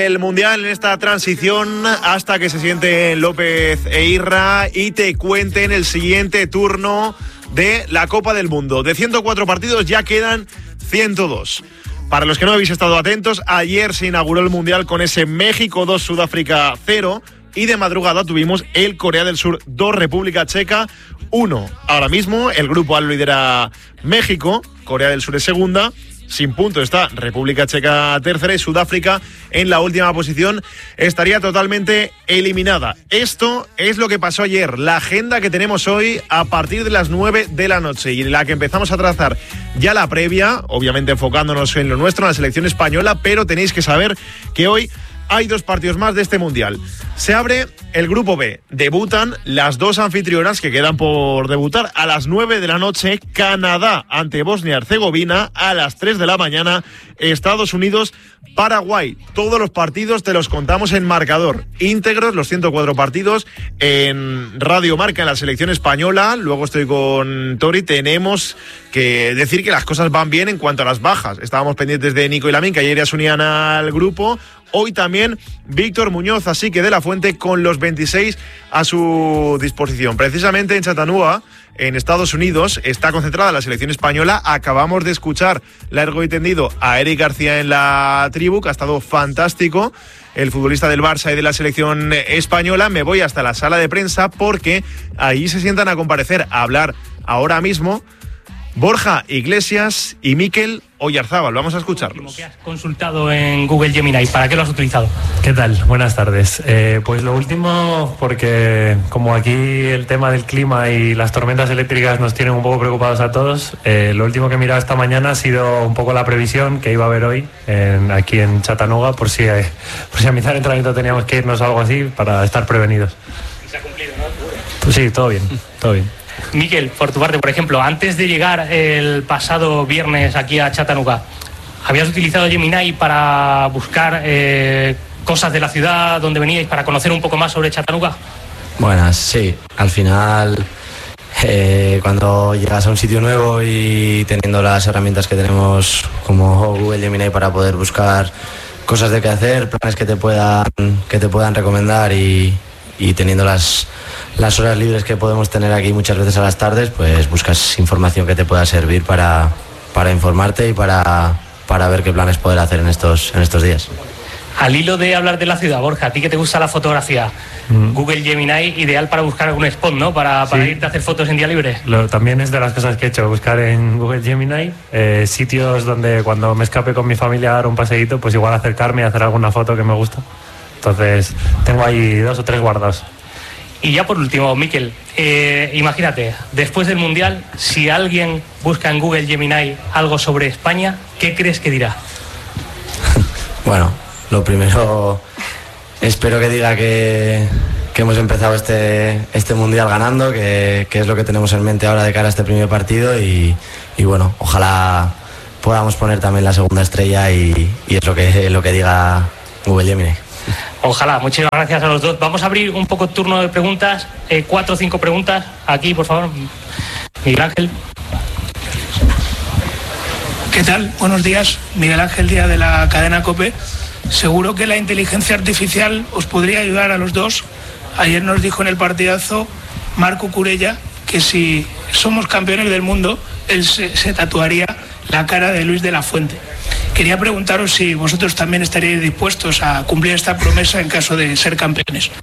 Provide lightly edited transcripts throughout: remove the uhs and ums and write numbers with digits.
El Mundial en esta transición hasta que se sienten López e Irra y te cuenten el siguiente turno de la Copa del Mundo. De 104 partidos ya quedan 102. Para los que no habéis estado atentos, ayer se inauguró el Mundial con ese México 2, Sudáfrica 0 y de madrugada tuvimos el Corea del Sur 2, República Checa 1. Ahora mismo el grupo A lo lidera México, Corea del Sur es segunda. Sin punto está República Checa tercera y Sudáfrica en la última posición estaría totalmente eliminada. Esto es lo que pasó ayer, la agenda que tenemos hoy a partir de las 9 de la noche y en la que empezamos a trazar ya la previa, obviamente enfocándonos en lo nuestro, en la selección española, pero tenéis que saber que hoy hay 2 partidos más de este Mundial. Se abre el grupo B. Debutan las 2 anfitrionas que quedan por debutar. A las 9 de la noche, Canadá ante Bosnia-Herzegovina. A las 3 de la mañana, Estados Unidos, Paraguay. Todos los partidos te los contamos en marcador. Íntegros, los 104 partidos en Radio Marca, en la selección española. Luego estoy con Tori. Tenemos que decir que las cosas van bien en cuanto a las bajas. Estábamos pendientes de Nico y Lamin, que ayer ya se unían al grupo. Hoy también Víctor Muñoz, así que de la Fuente con los 26 a su disposición. Precisamente en Chattanooga, en Estados Unidos, está concentrada la selección española. Acabamos de escuchar largo y tendido a Eric García en la tribu, que ha estado fantástico, el futbolista del Barça y de la selección española. Me voy hasta la sala de prensa porque ahí se sientan a comparecer, a hablar ahora mismo Borja Iglesias y Mikel Oyarzábal. Vamos a escucharlos. ¿Qué has consultado en Google Gemini? ¿Para qué lo has utilizado? ¿Qué tal? Buenas tardes. Pues lo último, porque como aquí el tema del clima y las tormentas eléctricas nos tienen un poco preocupados a todos, lo último que he mirado esta mañana ha sido un poco la previsión que iba a haber hoy aquí en Chattanooga, por si a mitad del entrenamiento teníamos que irnos o algo así, para estar prevenidos. ¿Y se ha cumplido, no? Pues sí, todo bien, todo bien. Mikel, por tu parte, por ejemplo, antes de llegar el pasado viernes aquí a Chattanooga, ¿habías utilizado Gemini para buscar cosas de la ciudad donde veníais, para conocer un poco más sobre Chattanooga? Buenas, sí. Al final, cuando llegas a un sitio nuevo y teniendo las herramientas que tenemos como Google Gemini para poder buscar cosas de qué hacer, planes que te puedan recomendar y teniendo las horas libres que podemos tener aquí muchas veces a las tardes, pues buscas información que te pueda servir para informarte y para ver qué planes poder hacer en estos días. Al hilo de hablar de la ciudad, Borja, a ti que te gusta la fotografía, Google Gemini, ideal para buscar algún spot, ¿no? Para irte a hacer fotos en día libre. También es de las cosas que he hecho, buscar en Google Gemini sitios donde cuando me escape con mi familia a dar un paseíto, pues igual acercarme y hacer alguna foto que me gusta. Entonces tengo ahí 2 o 3 guardados. Y ya por último, Mikel, imagínate, después del Mundial, si alguien busca en Google Gemini algo sobre España, ¿qué crees que dirá? Bueno, lo primero, espero que diga que hemos empezado este Mundial ganando, que es lo que tenemos en mente ahora de cara a este primer partido y bueno, ojalá podamos poner también la segunda estrella y es lo que diga Google Gemini. Ojalá, muchísimas gracias a los dos. Vamos a abrir un poco el turno de preguntas, 4 o 5 preguntas. Aquí, por favor, Miguel Ángel. ¿Qué tal? Buenos días, Miguel Ángel Díaz de la cadena COPE. Seguro que la inteligencia artificial os podría ayudar a los dos. Ayer nos dijo en el partidazo Marco Curella que si somos campeones del mundo, él se tatuaría la cara de Luis de la Fuente. Quería preguntaros si vosotros también estaríais dispuestos a cumplir esta promesa en caso de ser campeones.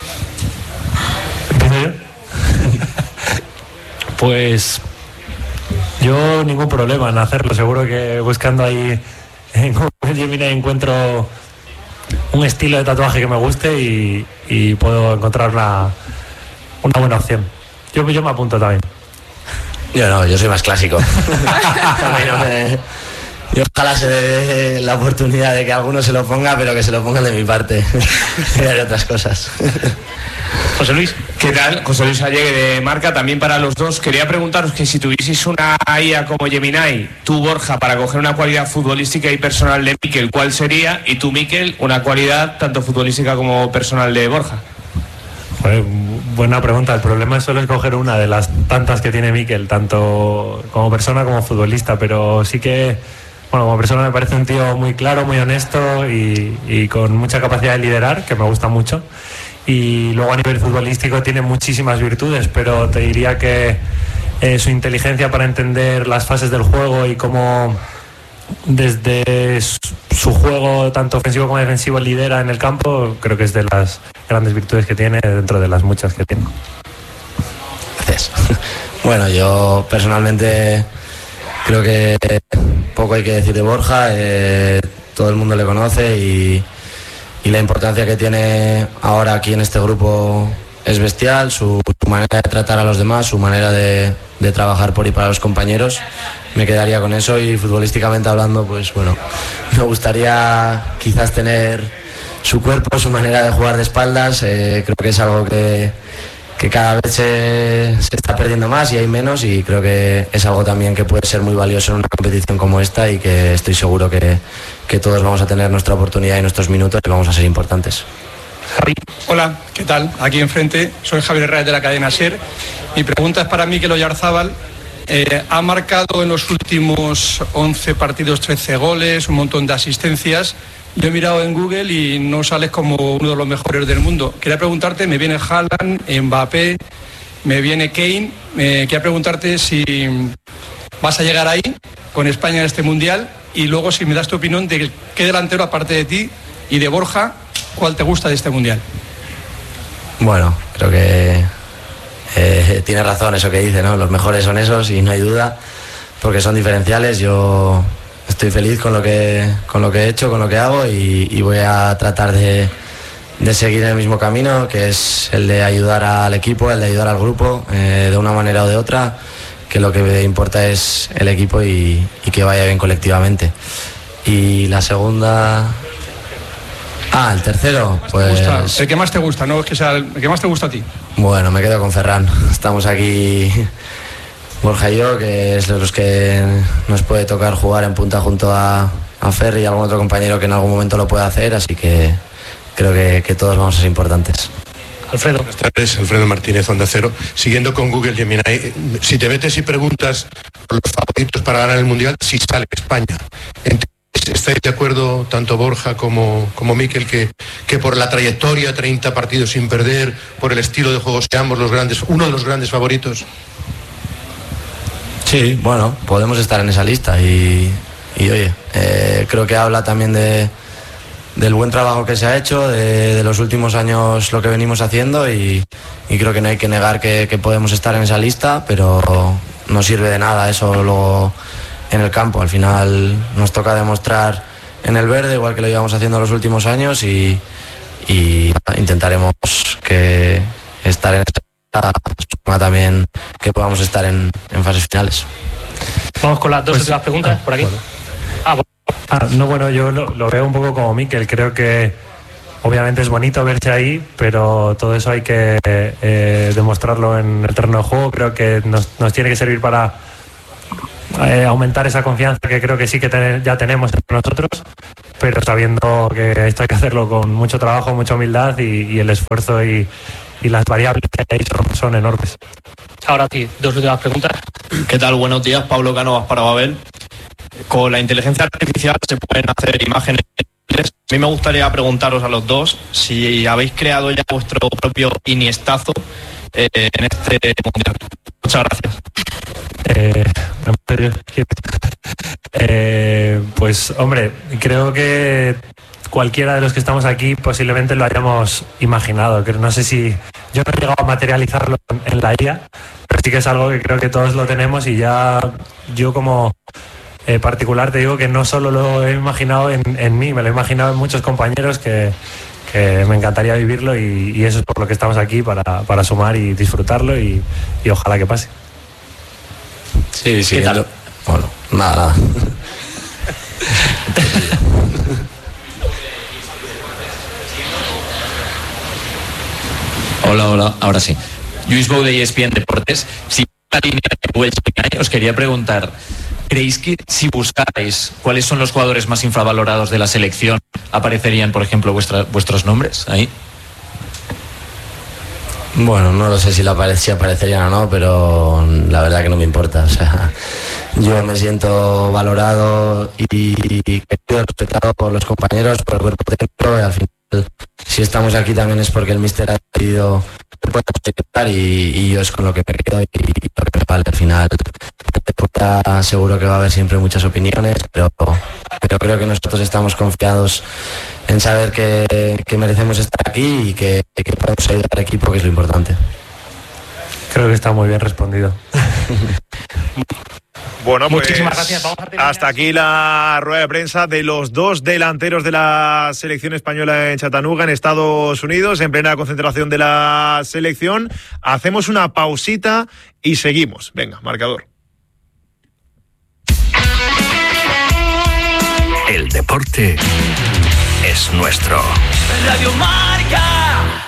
Pues yo ningún problema en hacerlo. Seguro que buscando ahí en Google Gemini encuentro un estilo de tatuaje que me guste y puedo encontrar una buena opción. Yo me apunto también. Yo soy más clásico. Yo ojalá se dé la oportunidad de que alguno se lo ponga, pero que se lo pongan de mi parte. Y haré otras cosas. José Luis. ¿Qué tal? José Luis Allegue de Marca, también para los dos. Quería preguntaros que si tuvieseis una IA como Gemini, tú, Borja, para coger una cualidad futbolística y personal de Mikel, ¿cuál sería? Y tú, Mikel, una cualidad tanto futbolística como personal de Borja. Joder, buena pregunta. El problema es solo escoger una de las tantas que tiene Mikel, tanto como persona como futbolista, pero sí que Bueno, como persona me parece un tío muy claro, muy honesto y con mucha capacidad de liderar, que me gusta mucho. Y luego a nivel futbolístico tiene muchísimas virtudes, pero te diría que su inteligencia para entender las fases del juego y cómo desde su juego tanto ofensivo como defensivo lidera en el campo, creo que es de las grandes virtudes que tiene dentro de las muchas que tiene. Gracias. Bueno, yo personalmente creo que poco hay que decir de Borja, todo el mundo le conoce y la importancia que tiene ahora aquí en este grupo es bestial, su manera de tratar a los demás, su manera de trabajar por y para los compañeros. Me quedaría con eso y futbolísticamente hablando, pues bueno, me gustaría quizás tener su cuerpo, su manera de jugar de espaldas. Creo que es algo que cada vez se está perdiendo más y hay menos, y creo que es algo también que puede ser muy valioso en una competición como esta y que estoy seguro que todos vamos a tener nuestra oportunidad y nuestros minutos y vamos a ser importantes. Javi. Hola, ¿qué tal? Aquí enfrente, soy Javier Herrera de la cadena SER. Mi pregunta es para Mikel Oyarzábal. Ha marcado en los últimos 11 partidos 13 goles, un montón de asistencias. Yo he mirado en Google y no sales como uno de los mejores del mundo. Quería preguntarte, me viene Haaland, Mbappé, me viene Kane. Quería preguntarte si vas a llegar ahí con España en este Mundial, y luego si me das tu opinión de qué delantero, aparte de ti y de Borja, ¿cuál te gusta de este Mundial? Bueno, creo que tiene razón eso que dice, ¿no? Los mejores son esos y no hay duda, porque son diferenciales. Yo estoy feliz con lo que he hecho, con lo que hago, y voy a tratar de seguir en el mismo camino, que es el de ayudar al equipo, el de ayudar al grupo, de una manera o de otra, que lo que importa es el equipo y que vaya bien colectivamente. Y la segunda... el tercero, pues... El que más te gusta, no es que sea el que más te gusta a ti. Bueno, me quedo con Ferran. Estamos aquí, Borja y yo, que es de los que nos puede tocar jugar en punta junto a Fer y algún otro compañero que en algún momento lo pueda hacer, así que creo que todos vamos a ser importantes. Alfredo. Buenas tardes, Alfredo Martínez, Onda Cero. Siguiendo con Google Gemini, si te metes y preguntas por los favoritos para ganar el Mundial, si sale España. ¿Estáis de acuerdo, tanto Borja como Mikel, que por la trayectoria, 30 partidos sin perder, por el estilo de juego, seamos uno de los grandes favoritos? Sí, bueno, podemos estar en esa lista y oye, creo que habla también del buen trabajo que se ha hecho, de los últimos años lo que venimos haciendo, y creo que no hay que negar que podemos estar en esa lista, pero no sirve de nada eso luego en el campo. Al final nos toca demostrar en el verde, igual que lo llevamos haciendo los últimos años, y intentaremos que estar en esta suma también, que podamos estar en fases finales. Vamos con las dos últimas preguntas por aquí. Bueno. Yo lo veo un poco como Mikel. Creo que obviamente es bonito verse ahí, pero todo eso hay que demostrarlo en el terreno de juego. Creo que nos tiene que servir para aumentar esa confianza que creo que sí que ya tenemos entre nosotros, pero sabiendo que esto hay que hacerlo con mucho trabajo, mucha humildad, y el esfuerzo y las variables que hay son enormes. Ahora sí, dos últimas preguntas. ¿Qué tal? Buenos días, Pablo Cánovas para Babel. Con la inteligencia artificial se pueden hacer imágenes. A mí me gustaría preguntaros a los dos si habéis creado ya vuestro propio Iniestazo en este Mundial. Muchas gracias. Pues hombre, creo que cualquiera de los que estamos aquí posiblemente lo hayamos imaginado. No sé si yo no he llegado a materializarlo en la IA, pero sí que es algo que creo que todos lo tenemos, y ya yo como particular te digo que no solo lo he imaginado en mí, me lo he imaginado en muchos compañeros que me encantaría vivirlo, y eso es por lo que estamos aquí, para sumar y disfrutarlo, y ojalá que pase. Sí. ¿Qué tal? Bueno, nada. Hola, ahora sí. Lluís Bou de ESPN Deportes. Si la línea de Google Gemini, os quería preguntar, ¿creéis que si buscáis cuáles son los jugadores más infravalorados de la selección, aparecerían, por ejemplo, vuestros nombres ahí? Bueno, no lo sé si aparecerían o no, pero la verdad que no me importa. O sea, yo me siento valorado y querido, respetado por los compañeros, por el cuerpo técnico, y al final, si estamos aquí también es porque el míster ha decidido que pueda estar y yo es con lo que me quedo y lo que me vale. Al final, seguro que va a haber siempre muchas opiniones, pero creo que nosotros estamos confiados en saber que merecemos estar aquí y que podemos ayudar al equipo, que es lo importante. Creo que está muy bien respondido. Bueno, pues muchísimas gracias. Vamos a hasta aquí la rueda de prensa de los dos delanteros de la selección española en Chattanooga, en Estados Unidos, en plena concentración de la selección. Hacemos una pausita y seguimos. Venga, marcador. El deporte es nuestro. Radio Marca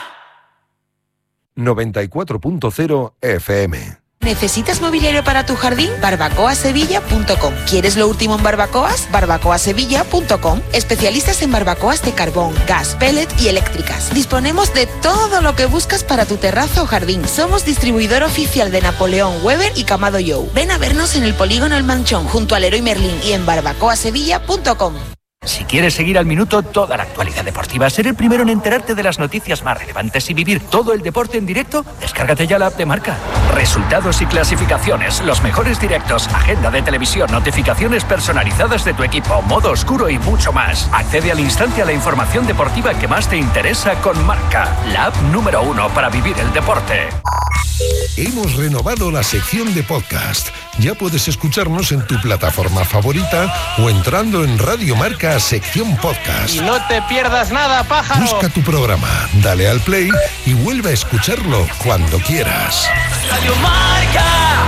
94.0 FM. ¿Necesitas mobiliario para tu jardín? barbacoasevilla.com. ¿Quieres lo último en barbacoas? barbacoasevilla.com. Especialistas en barbacoas de carbón, gas, pellet y eléctricas. Disponemos de todo lo que buscas para tu terraza o jardín. Somos distribuidor oficial de Napoleón, Weber y Camado Joe. Ven a vernos en el Polígono El Manchón, junto al Leroy Merlin, y en barbacoasevilla.com. Si quieres seguir al minuto toda la actualidad deportiva, ser el primero en enterarte de las noticias más relevantes y vivir todo el deporte en directo, descárgate ya la app de Marca. Resultados y clasificaciones, los mejores directos, agenda de televisión, notificaciones personalizadas de tu equipo, modo oscuro y mucho más. Accede al instante a la información deportiva que más te interesa con Marca, la app número 1 para vivir el deporte. Hemos renovado la sección de podcast. Ya puedes escucharnos en tu plataforma favorita o entrando en Radio Marca sección podcast. Y no te pierdas nada, pájaro. Busca tu programa, dale al play y vuelve a escucharlo cuando quieras. Radio Marca.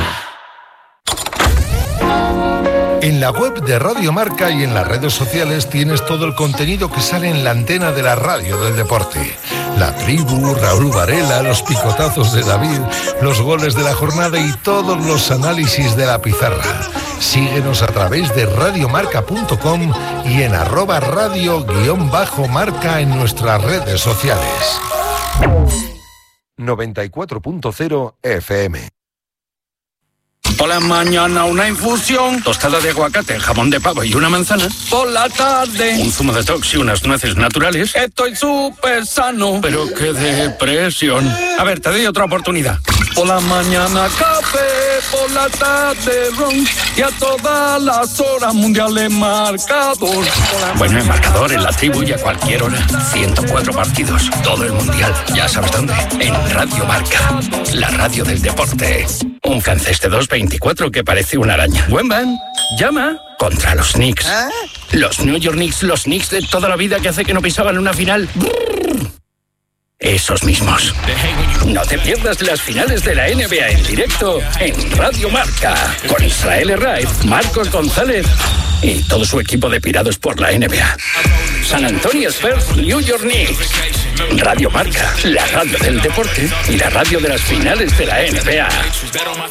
En la web de Radio Marca y en las redes sociales tienes todo el contenido que sale en la antena de la radio del deporte. La tribu, Raúl Varela, los picotazos de David, los goles de la jornada y todos los análisis de la pizarra. Síguenos a través de radiomarca.com y en @radio_marca en nuestras redes sociales. 94.0 FM. Por la mañana una infusión, tostada de aguacate, jamón de pavo y una manzana. Por la tarde un zumo de tox y unas nueces naturales. Estoy súper sano, pero qué depresión. A ver, te doy otra oportunidad. Por la mañana café, por la tarde ron y a todas las horas mundiales marcador. Bueno, en marcador, en la tribu y a cualquier hora. 104 partidos, todo el mundial. Ya sabes dónde. En Radio Marca, la radio del deporte. Un francés de 2.24 que parece una araña. Wemban, llama contra los Knicks. Los New York Knicks, los Knicks de toda la vida que hace que no pisaban una final. Esos mismos. No te pierdas las finales de la NBA en directo en Radio Marca. Con Israel Herraiz, Marcos González y todo su equipo de pirados por la NBA. San Antonio Spurs, New York Knicks. Radio Marca, la radio del deporte y la radio de las finales de la NBA.